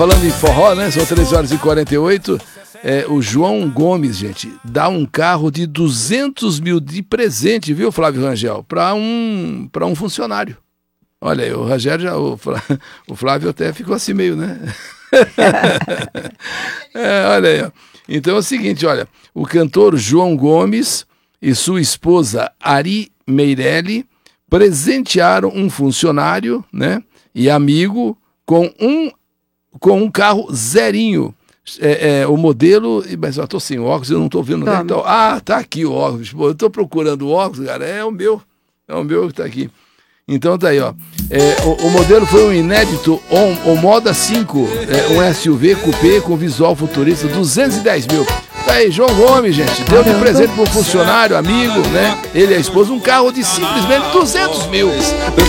Falando em forró, né? São 3h48. O João Gomes, gente, dá um carro de 200 mil de presente, viu, Flávio Rangel? Para um funcionário. Olha aí, o Rangel o Flávio até ficou assim meio, né? Olha aí, ó. Então é o seguinte, olha, o cantor João Gomes e sua esposa Ari Meirelli presentearam um funcionário, né, e amigo com um carro zerinho. O modelo, mas eu tô sem óculos, eu não tô vendo. Né? Então, tá aqui o óculos. Pô, eu tô procurando o óculos, cara. É o meu que tá aqui. Então tá aí, ó. O modelo foi um inédito Moda 5, um SUV coupé com visual futurista, 210 mil. Tá aí, João Gomes, gente, deu de presente para um funcionário, amigo, né? Ele e a esposa, um carro de simplesmente 200 mil.